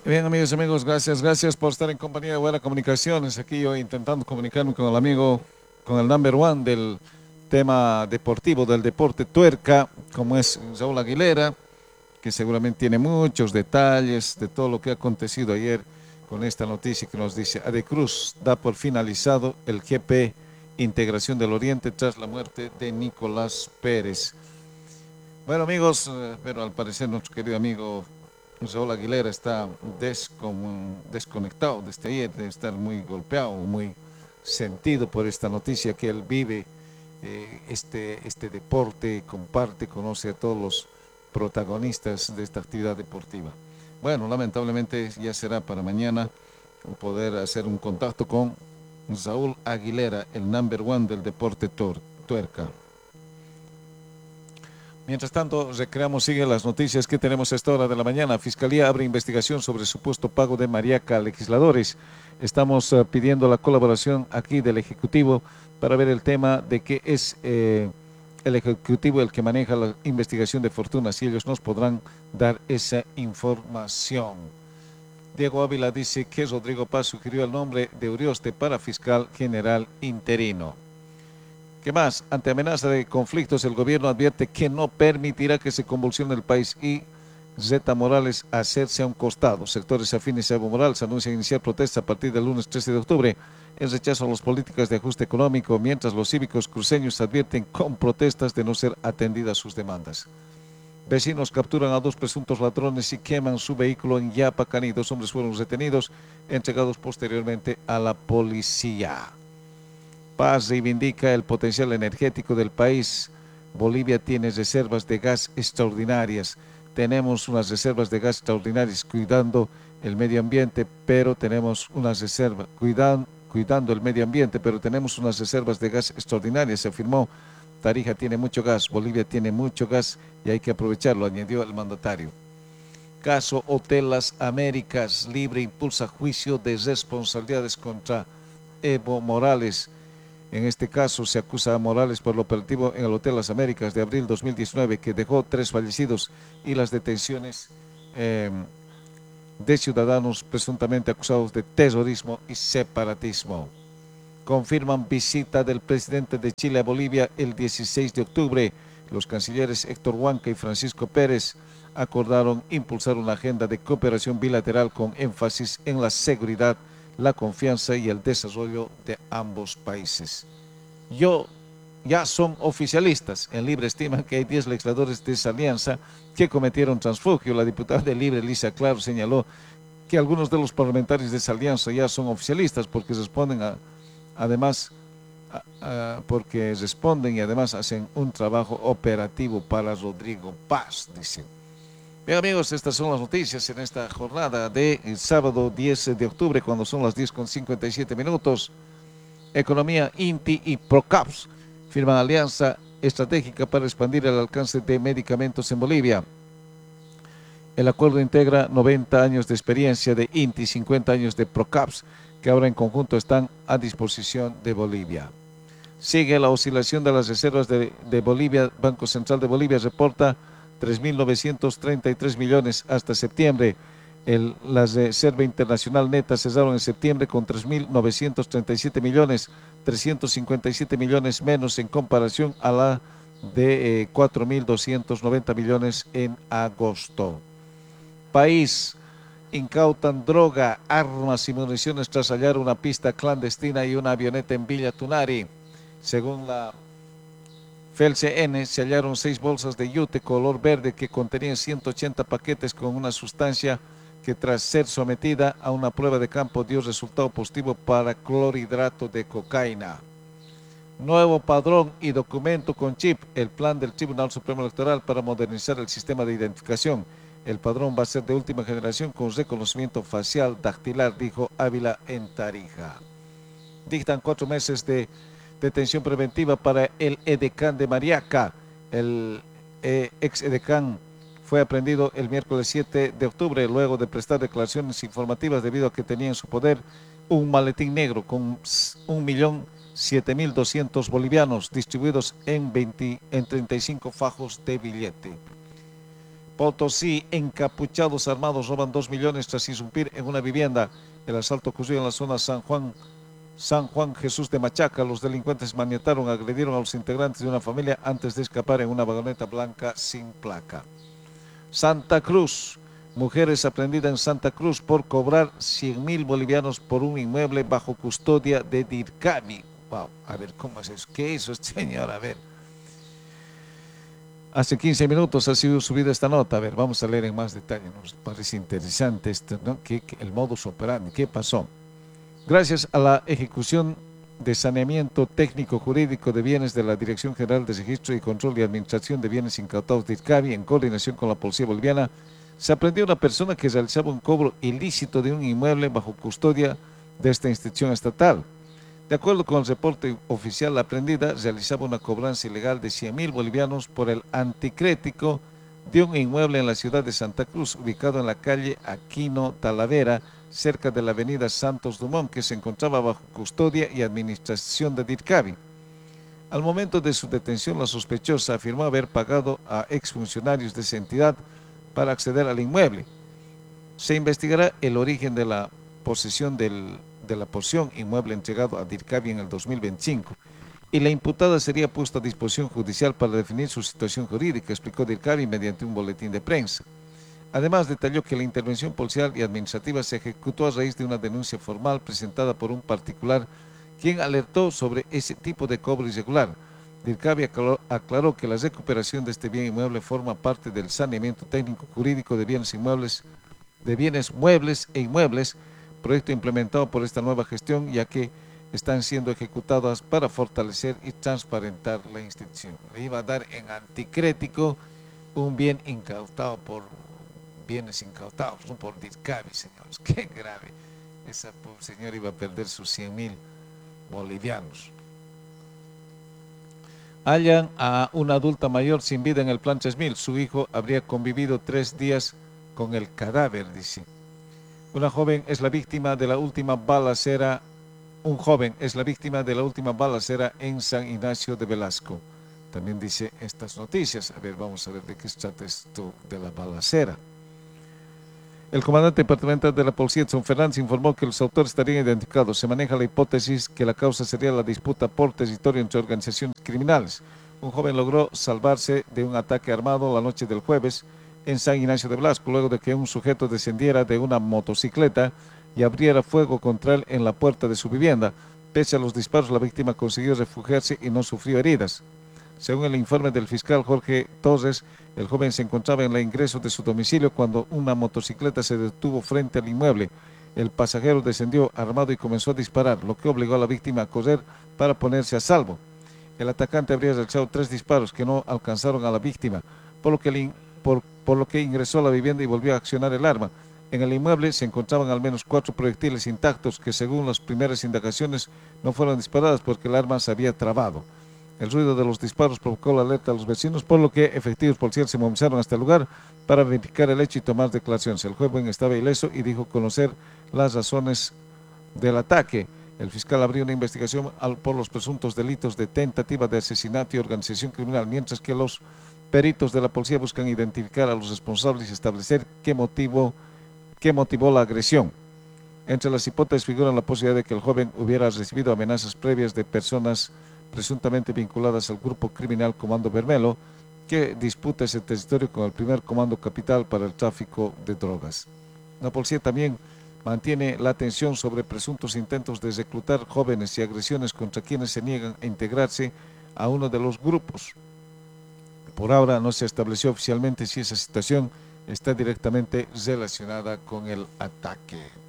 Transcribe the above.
Bien, amigos, gracias por estar en compañía de Buena Comunicaciones. Aquí yo intentando comunicarme con el amigo, con el number one del tema deportivo, del deporte tuerca, como es Saúl Aguilera, que seguramente tiene muchos detalles de todo lo que ha acontecido ayer con esta noticia que nos dice: Adecruz da por finalizado el GP Integración del Oriente tras la muerte de Nicolás Pérez. Bueno, amigos, pero al parecer nuestro querido amigo Saúl Aguilera está desconectado desde ayer, de estar muy golpeado, muy sentido por esta noticia que él vive, este deporte, comparte, conoce a todos los protagonistas de esta actividad deportiva. Bueno, lamentablemente ya será para mañana poder hacer un contacto con Saúl Aguilera, el number one del deporte tuerca. Mientras tanto, recreamos, sigue las noticias que tenemos a esta hora de la mañana. Fiscalía abre investigación sobre supuesto pago de Mariaca a legisladores. Estamos pidiendo la colaboración aquí del Ejecutivo para ver el tema de que es el Ejecutivo el que maneja la investigación de fortunas y ellos nos podrán dar esa información. Diego Ávila dice que Rodrigo Paz sugirió el nombre de Urioste para fiscal general interino. ¿Qué más? Ante amenaza de conflictos, el gobierno advierte que no permitirá que se convulsione el país y Zeta Morales hacerse a un costado. Sectores afines a Evo Morales anuncian iniciar protestas a partir del lunes 13 de octubre en rechazo a las políticas de ajuste económico, mientras los cívicos cruceños advierten con protestas de no ser atendidas sus demandas. Vecinos capturan a 2 presuntos ladrones y queman su vehículo en Yapacani. 2 hombres fueron retenidos, entregados posteriormente a la policía. Paz reivindica el potencial energético del país. Bolivia tiene reservas de gas extraordinarias. Tenemos unas reservas de gas extraordinarias cuidando el medio ambiente, pero tenemos unas reservas, cuidando el medio ambiente, pero tenemos unas reservas de gas extraordinarias, se afirmó. Tarija tiene mucho gas, Bolivia tiene mucho gas y hay que aprovecharlo, añadió el mandatario. Caso Hotel Las Américas, Libre impulsa juicio de responsabilidades contra Evo Morales. En este caso se acusa a Morales por el operativo en el Hotel Las Américas de abril 2019 que dejó 3 fallecidos y las detenciones de ciudadanos presuntamente acusados de terrorismo y separatismo. Confirman visita del presidente de Chile a Bolivia el 16 de octubre. Los cancilleres Héctor Huanca y Francisco Pérez acordaron impulsar una agenda de cooperación bilateral con énfasis en la seguridad, la confianza y el desarrollo de ambos países. Ya son oficialistas. En Libre estiman que hay 10 legisladores de esa alianza que cometieron transfugio. La diputada de Libre, Lisa Claro, señaló que algunos de los parlamentarios de esa alianza ya son oficialistas porque responden porque responden y además hacen un trabajo operativo para Rodrigo Paz, dicen. Bien, amigos, estas son las noticias en esta jornada de sábado 10 de octubre, cuando son las 10:57. Economía, INTI y PROCAPS firman alianza estratégica para expandir el alcance de medicamentos en Bolivia. El acuerdo integra 90 años de experiencia de INTI y 50 años de PROCAPS, que ahora en conjunto están a disposición de Bolivia. Sigue la oscilación de las reservas de Bolivia. Banco Central de Bolivia reporta 3.933 millones hasta septiembre. La reserva internacional neta cerraron en septiembre con 3.937 millones, 357 millones menos en comparación a la de 4.290 millones en agosto. País: incautan droga, armas y municiones tras hallar una pista clandestina y una avioneta en Villa Tunari. Según la FELCN, se hallaron 6 bolsas de yute color verde que contenían 180 paquetes con una sustancia que, tras ser sometida a una prueba de campo, dio resultado positivo para clorhidrato de cocaína. Nuevo padrón y documento con chip. El plan del Tribunal Supremo Electoral para modernizar el sistema de identificación. El padrón va a ser de última generación con reconocimiento facial dactilar, dijo Ávila en Tarija. Dictan 4 meses de detención preventiva para el edecán de Mariaca. El ex edecán fue aprendido el miércoles 7 de octubre luego de prestar declaraciones informativas debido a que tenía en su poder un maletín negro con 1.007.200 bolivianos distribuidos en 35 fajos de billete. Potosí, encapuchados armados roban 2 millones tras irrumpir en una vivienda. El asalto ocurrió en la zona San Juan Jesús de Machaca. Los delincuentes maniataron, agredieron a los integrantes de una familia antes de escapar en una vagoneta blanca sin placa. Santa Cruz. Mujeres aprendidas en Santa Cruz por cobrar 100.000 bolivianos por un inmueble bajo custodia de DIRCABI. Wow, a ver, ¿cómo es eso? ¿Qué hizo este señor? A ver. Hace 15 minutos ha sido subida esta nota. A ver, vamos a leer en más detalle. Nos parece interesante esto, ¿no? El modus operandi. ¿Qué pasó? Gracias a la ejecución de saneamiento técnico jurídico de bienes de la Dirección General de Registro y Control y Administración de Bienes Incautados de DIRCABI, en coordinación con la Policía Boliviana, se aprendió a una persona que realizaba un cobro ilícito de un inmueble bajo custodia de esta institución estatal. De acuerdo con el reporte oficial, la aprendida realizaba una cobranza ilegal de 100.000 bolivianos por el anticrético de un inmueble en la ciudad de Santa Cruz, ubicado en la calle Aquino Talavera, cerca de la avenida Santos Dumont, que se encontraba bajo custodia y administración de DIRCABI. Al momento de su detención, la sospechosa afirmó haber pagado a exfuncionarios de esa entidad para acceder al inmueble. Se investigará el origen de la posesión de la porción inmueble entregado a DIRCABI en el 2025 y la imputada sería puesta a disposición judicial para definir su situación jurídica, explicó DIRCABI mediante un boletín de prensa. Además, detalló que la intervención policial y administrativa se ejecutó a raíz de una denuncia formal presentada por un particular quien alertó sobre ese tipo de cobro irregular. DIRCABI aclaró que la recuperación de este bien inmueble forma parte del saneamiento técnico jurídico de bienes muebles e inmuebles, proyecto implementado por esta nueva gestión, ya que están siendo ejecutadas para fortalecer y transparentar la institución. Le iba a dar en anticrético un bien incautado por bienes incautados, no por DIRCABI, señores. Qué grave. Esa señora iba a perder sus 100.000 bolivianos. Hallan a una adulta mayor sin vida en el Plan 3000. Su hijo habría convivido 3 días con el cadáver, dice. Una joven es la víctima de la última balacera. Un joven es la víctima de la última balacera en San Ignacio de Velasco. También dice estas noticias. A ver, vamos a ver de qué se trata esto de la balacera. El comandante departamental de la Policía de San Fernando informó que los autores estarían identificados. Se maneja la hipótesis que la causa sería la disputa por territorio entre organizaciones criminales. Un joven logró salvarse de un ataque armado la noche del jueves en San Ignacio de Velasco, luego de que un sujeto descendiera de una motocicleta y abriera fuego contra él en la puerta de su vivienda. Pese a los disparos, la víctima consiguió refugiarse y no sufrió heridas. Según el informe del fiscal Jorge Torres, el joven se encontraba en el ingreso de su domicilio cuando una motocicleta se detuvo frente al inmueble. El pasajero descendió armado y comenzó a disparar, lo que obligó a la víctima a correr para ponerse a salvo. El atacante habría realizado 3 disparos que no alcanzaron a la víctima, por lo que ingresó a la vivienda y volvió a accionar el arma. En el inmueble se encontraban al menos 4 proyectiles intactos que, según las primeras indagaciones, no fueron disparadas porque el arma se había trabado. El ruido de los disparos provocó la alerta a los vecinos, por lo que efectivos policiales se movilizaron hasta el lugar para verificar el hecho y tomar declaraciones. El joven estaba ileso y dijo conocer las razones del ataque. El fiscal abrió una investigación por los presuntos delitos de tentativa de asesinato y organización criminal, mientras que los peritos de la policía buscan identificar a los responsables y establecer qué motivó la agresión. Entre las hipótesis figuran la posibilidad de que el joven hubiera recibido amenazas previas de personas presuntamente vinculadas al grupo criminal Comando Bermelo, que disputa ese territorio con el primer comando capital para el tráfico de drogas. La policía también mantiene la atención sobre presuntos intentos de reclutar jóvenes y agresiones contra quienes se niegan a integrarse a uno de los grupos. Por ahora no se estableció oficialmente si esa situación está directamente relacionada con el ataque.